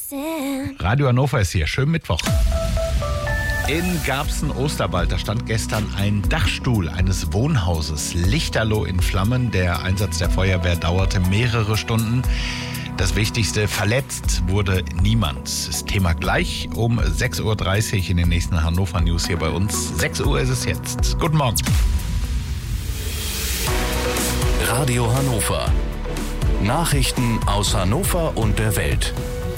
Radio Hannover ist hier. Schönen Mittwoch. In Garbsen-Osterwald, da stand gestern ein Dachstuhl eines Wohnhauses lichterloh in Flammen. Der Einsatz der Feuerwehr dauerte mehrere Stunden. Das Wichtigste, verletzt wurde niemand. Das Thema gleich um 6.30 Uhr in den nächsten Hannover News hier bei uns. 6 Uhr ist es jetzt. Guten Morgen. Radio Hannover. Nachrichten aus Hannover und der Welt.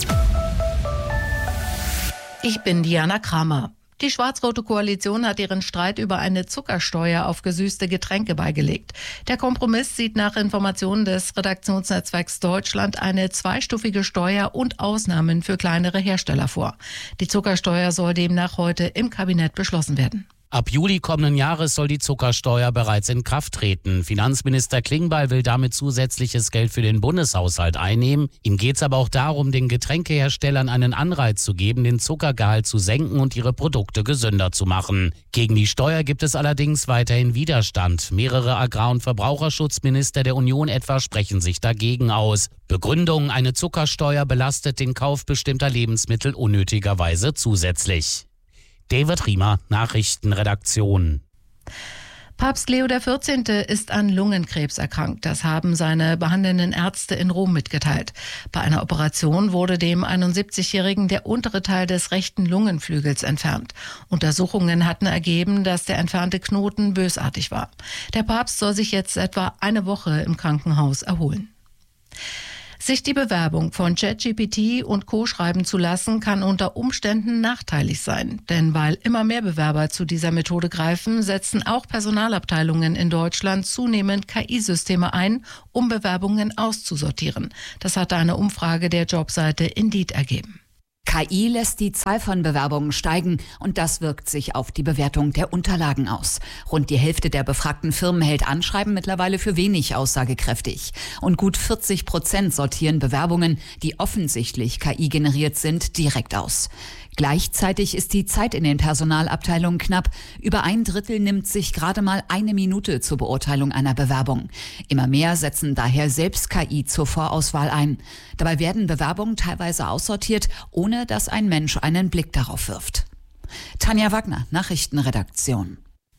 Ich bin Diana Kramer. Die schwarz-rote Koalition hat ihren Streit über eine Zuckersteuer auf gesüßte Getränke beigelegt. Der Kompromiss sieht nach Informationen des Redaktionsnetzwerks Deutschland eine zweistufige Steuer und Ausnahmen für kleinere Hersteller vor. Die Zuckersteuer soll demnach heute im Kabinett beschlossen werden. Ab Juli kommenden Jahres soll die Zuckersteuer bereits in Kraft treten. Finanzminister Klingbeil will damit zusätzliches Geld für den Bundeshaushalt einnehmen. Ihm geht es aber auch darum, den Getränkeherstellern einen Anreiz zu geben, den Zuckergehalt zu senken und ihre Produkte gesünder zu machen. Gegen die Steuer gibt es allerdings weiterhin Widerstand. Mehrere Agrar- und Verbraucherschutzminister der Union etwa sprechen sich dagegen aus. Begründung: eine Zuckersteuer belastet den Kauf bestimmter Lebensmittel unnötigerweise zusätzlich. David Riemer, Nachrichtenredaktion. Papst Leo XIV. Ist an Lungenkrebs erkrankt. Das haben seine behandelnden Ärzte in Rom mitgeteilt. Bei einer Operation wurde dem 71-Jährigen der untere Teil des rechten Lungenflügels entfernt. Untersuchungen hatten ergeben, dass der entfernte Knoten bösartig war. Der Papst soll sich jetzt etwa eine Woche im Krankenhaus erholen. Sich die Bewerbung von ChatGPT und Co. schreiben zu lassen, kann unter Umständen nachteilig sein. Denn weil immer mehr Bewerber zu dieser Methode greifen, setzen auch Personalabteilungen in Deutschland zunehmend KI-Systeme ein, um Bewerbungen auszusortieren. Das hatte eine Umfrage der Jobseite Indeed ergeben. KI lässt die Zahl von Bewerbungen steigen und das wirkt sich auf die Bewertung der Unterlagen aus. Rund die Hälfte der befragten Firmen hält Anschreiben mittlerweile für wenig aussagekräftig. Und gut 40% sortieren Bewerbungen, die offensichtlich KI generiert sind, direkt aus. Gleichzeitig ist die Zeit in den Personalabteilungen knapp. Über 1/3 nimmt sich gerade mal 1 Minute zur Beurteilung einer Bewerbung. Immer mehr setzen daher selbst KI zur Vorauswahl ein. Dabei werden Bewerbungen teilweise aussortiert, ohne dass ein Mensch einen Blick darauf wirft. Tanja Wagner, Nachrichtenredaktion.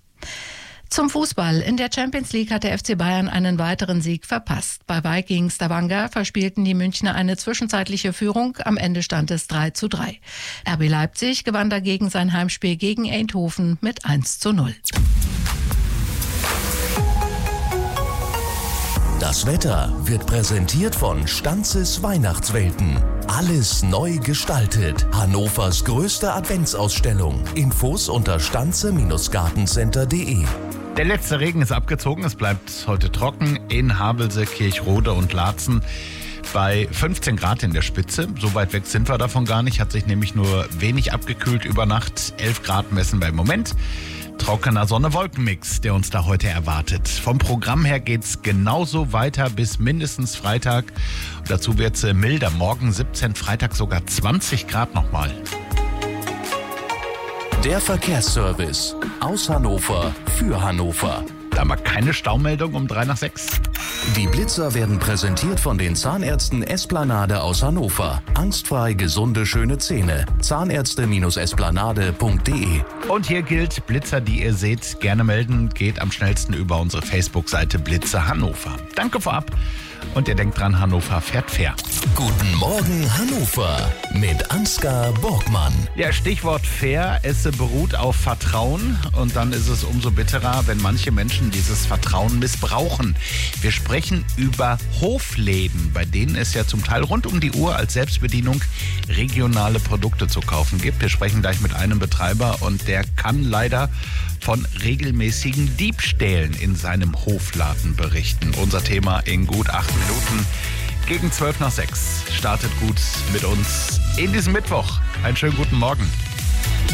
Zum Fußball. In der Champions League hat der FC Bayern einen weiteren Sieg verpasst. Bei Vikings Stavanger verspielten die Münchner eine zwischenzeitliche Führung. Am Ende stand es 3:3. RB Leipzig gewann dagegen sein Heimspiel gegen Eindhoven mit 1:0. Das Wetter wird präsentiert von Stanzes Weihnachtswelten. Alles neu gestaltet. Hannovers größte Adventsausstellung. Infos unter stanze-gartencenter.de. Der letzte Regen ist abgezogen. Es bleibt heute trocken in Havelse, Kirchrode und Laatzen bei 15 Grad in der Spitze. So weit weg sind wir davon gar nicht. Hat sich nämlich nur wenig abgekühlt über Nacht. 11 Grad messen wir im Moment. Trockener Sonne-Wolken-Mix, der uns da heute erwartet. Vom Programm her geht's genauso weiter bis mindestens Freitag. Dazu wird's milder. Morgen 17, Freitag sogar 20 Grad nochmal. Der Verkehrsservice aus Hannover für Hannover. Da haben wir keine Staumeldung um 5:03. Die Blitzer werden präsentiert von den Zahnärzten Esplanade aus Hannover. Angstfrei gesunde, schöne Zähne. Zahnärzte-esplanade.de. Und hier gilt, Blitzer, die ihr seht, gerne melden. Geht am schnellsten über unsere Facebook-Seite Blitzer Hannover. Danke vorab. Und ihr denkt dran, Hannover fährt fair. Guten Morgen Hannover mit Ansgar Borgmann. Ja, Stichwort fair. Es beruht auf Vertrauen. Und dann ist es umso bitterer, wenn manche Menschen dieses Vertrauen missbrauchen. Wir sprechen über Hofläden, bei denen es ja zum Teil rund um die Uhr als Selbstbedienung regionale Produkte zu kaufen gibt. Wir sprechen gleich mit einem Betreiber und der kann leider von regelmäßigen Diebstählen in seinem Hofladen berichten. Unser Thema in gut 8 Minuten. Gegen 5:12 startet gut mit uns in diesem Mittwoch. Einen schönen guten Morgen.